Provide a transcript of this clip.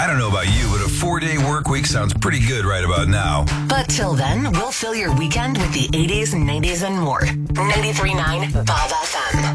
I don't know about you, but a 4-day work week sounds pretty good right about now. But till then, we'll fill your weekend with the 80s, 90s, and more. 93.9 Bob FM.